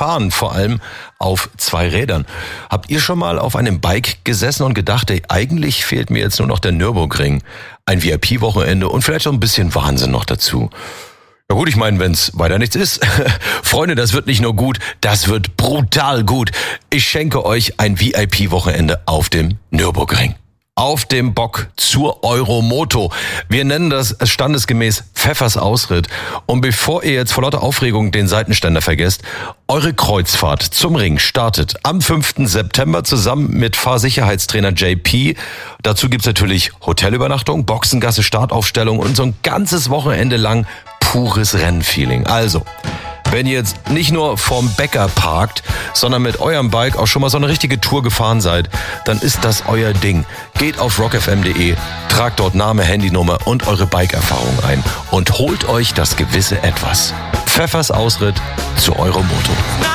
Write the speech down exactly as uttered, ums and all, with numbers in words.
fahren, vor allem auf zwei Rädern. Habt ihr schon mal auf einem Bike gesessen und gedacht, ey, eigentlich fehlt mir jetzt nur noch der Nürburgring, ein V I P-Wochenende und vielleicht auch ein bisschen Wahnsinn noch dazu? Ja gut, ich meine, wenn's weiter nichts ist. Freunde, das wird nicht nur gut, das wird brutal gut. Ich schenke euch ein V I P-Wochenende auf dem Nürburgring. Auf dem Bock zur Euromoto. Wir nennen das standesgemäß Pfeffers Ausritt. Und bevor ihr jetzt vor lauter Aufregung den Seitenständer vergesst, eure Kreuzfahrt zum Ring startet am fünften September zusammen mit Fahrsicherheitstrainer J P. Dazu gibt's natürlich Hotelübernachtung, Boxengasse, Startaufstellung und so ein ganzes Wochenende lang pures Rennfeeling. Also, wenn ihr jetzt nicht nur vorm Bäcker parkt, sondern mit eurem Bike auch schon mal so eine richtige Tour gefahren seid, dann ist das euer Ding. Geht auf rock f m punkt d e, tragt dort Name, Handynummer und eure Bike-Erfahrung ein und holt euch das gewisse Etwas. Pfeffers Ausritt zu Euromoto.